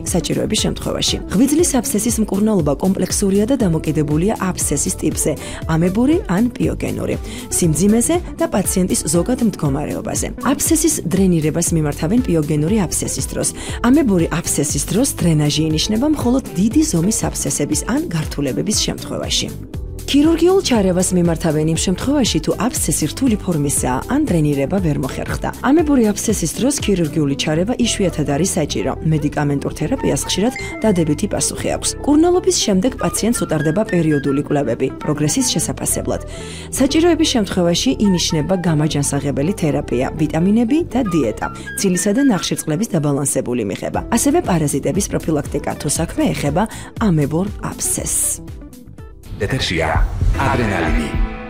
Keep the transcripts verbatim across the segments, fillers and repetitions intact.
საჭიროების შემთხვევაში. ღვიძლის აბსცესის მკურნალობა კომპლექსურია და დამოკიდებულია აბსცესის ტიპზე, ამებური ან პიოგენური, სიმძიმეზე და პაციენტის ზოგად მდგომარეობაზე. აბსცესის დრენირებას მიმართავენ პიოგენური აბსცესის დროს. ამებური აბსცესის დროს დრენაჟი ინიშნება მხოლოდ დიდი ზომის აბსცესების ან გართულებების შემთხვევაში. ქირურგიულ ჩარევას მიმართავენ იმ შემთხვევაში, თუ აბსცესი რთული ფორმისაა ან დრენირება ვერ მოხერხდა. ამებური აბსცესის დროს ქირურგიული ჩარევა იშვიათად არის საჭირო. მედიკამენტურ თერაპიას ხშირად დადებითი პასუხი აქვს. მკურნალობის შემდეგ პაციენტს უტარდება პერიოდული კვლევები პროგრესის შესაფასებლად. საჭიროების შემთხვევაში ინიშნება გამაჯანსაღებელი თერაპია, ვიტამინები და დიეტა, ცილისა და ნახშირწყლების დაბალანსებული მიღება, ასევე პარაზიტების პროფილაქტიკა, თუ საქმე ეხება ამებურ აბსცესს. ეთერშია ადრენალინი.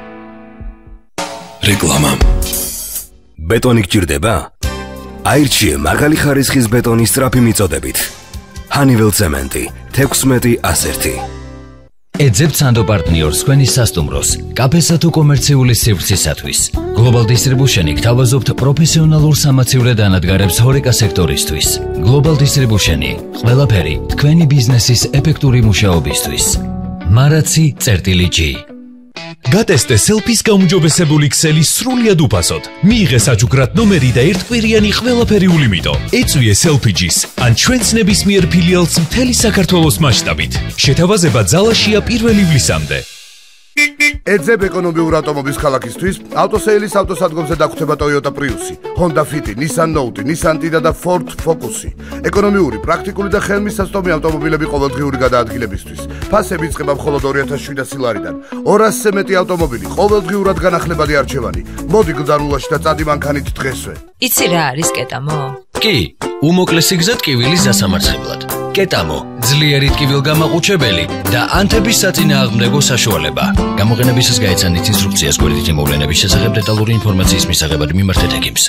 რეკლამა. ბეტონი გჭირდება? აირჩიე მაღალი ხარისხის ბეტონის სწრაფი მიწოდებით. ჰანიվել ცემენტი თექვსმეტი ასერთი. ეძებთ სანდო პარტნიორს თქვენი სასტუმროს, კაფესა თუ კომერციული სივრცისათვის. Global Distribution-ი გთავაზობთ პროფესიონალურ სამაცივრე დანადგარებს ჰორეკა სექტორისთვის. Global Distribution-ი ყველაფერი თქვენი ბიზნესის ეფექტური მუშაობისთვის. მარაცი წერტილი ჯი. გატესტე სელფის გაუმჯობესებული ქსელი სრულიად უფასოდ. მიიღე საჯუგრად ნომერი და ერთკვირიანი ყველაფერი ულიმიტო. ეწვიე სელფიჯის ან ჩვენს ნებისმიერ ფილიალს მთელი საქართველოს მასშტაბით. შეთავაზება ძალაშია პირველი ივლისამდე. ეძებ ეკონომიურ ავტომობილს ქალაქისთვის, ავტოსეილის ავტოსადგომზე დაგხვდება Toyota Prius-ი, Honda Fit-ი, Nissan Note-ი, Nissan Tiida და Ford Focus-ი. ეკონომიური, პრაქტიკული და ხელმისაწვდომი ავტომობილები ყოველდღიური გადაადგილებისთვის. ფასები იწყება მხოლოდ ორი ათას შვიდასი ლარიდან. ორასზე მეტი ავტომობილი, ყოველდღიურად განახლებადი არჩევანი. მოდი გზარულაში და წადი მანქანით დღესვე. იცი რა არის კეტამო? კი, უმოკლესი გზა ტკივილის დასამარცხებლად. კეტამო, ძლიერი ტკივილგამაყუჩებელი და ანთების საწინააღმდეგო საშუალება. გამოყენებისას გაეცანით ინსტრუქციას გვერდითი მოვლენების შესახებ დეტალური ინფორმაციის მისაღებად მიმართეთ ექიმს.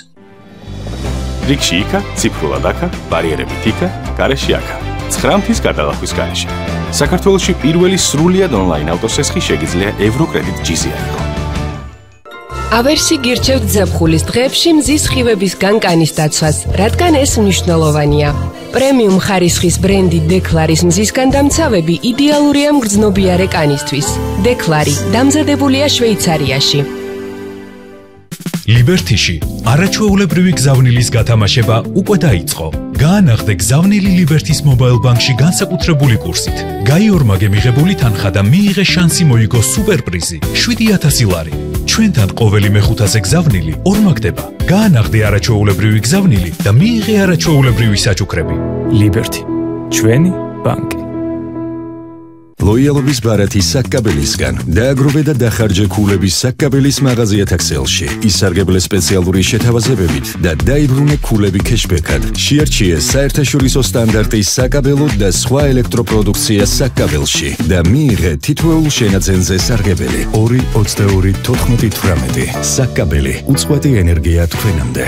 რიგში იქა, ციფრულად აქა, ბარიერებით იქა, გარეშე აქა. ცხრა მთის გადალახვის გარეშე. საქართველოში პირველი სრულიად ონლაინ ავტოსესხი შეგიძლია ევროკრედიტ ჯი-ზე აიღო. ავერსი გირჩევთ ზაფხულის დღეებში მზის სხივების განკანის დაცვას, რადგან ეს მნიშვნელოვანია. პრემიუმ ხარისხის ბრენდი დეკლარის მზისგან დამცავები იდეალურია მგრძნობიარე კანისთვის. დეკლარი დამზადებულია შვეიცარიაში. ლიბერთიში არაჩვეულებრივი გზავნილის გათამაშება უკვე დაიწყო. გაანახდე გზავნილი ლიბერთის მობაილ ბანკში განსაკუთრებული კურსით. გაიორმაგე მიღებული თანხა და მიიღე შანსი მოიგო სუპერპრიზი შვიდი ათასი ლარი. ჩვენთან ყოველი მეხუთაზე გზავნილი ორმაგდება. გაანახდე არაჩვეულებრივი გზავნილი და მიიღე არაჩვეულებრივი საჩუქრები. ლიბერთი, ჩვენი ბანკი. ლოიალობის ბარათი საკაბელისგან დააგროვე და დახარჯე ქულების საკაბელის მაღაზიათა ქსელში. ისარგებლე სპეციალური შეთავაზებებით და დაიბრუნე ქულები ქეშბეკად. შეარჩიე საერთაშორისო სტანდარტის საკაბელო და სხვა ელექტროპროდუქცია საკაბელში და მიიღე თითოეულ შენაძენზე სარგებელი. ორი ოცდაორი თოთხმეტი თვრამეტი. საკაბელი უწყვეტი ენერგია თქვენამდე.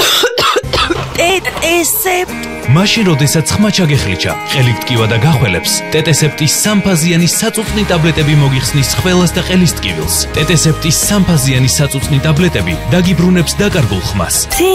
ტეტესეპტ მაშინ როდესაც ხმა ჩაგეხლიჩა, ყელით ტკივა და გახველებს, ტეტესეპტის სამფაზიანი საწუწნი ტაბლეტები მოგიხსნის ხველას და ყელის ტკივილს. ტეტესეპტის სამფაზიანი საწუწნი ტაბლეტები დაგიბრუნებს დაკარგულ ხმას.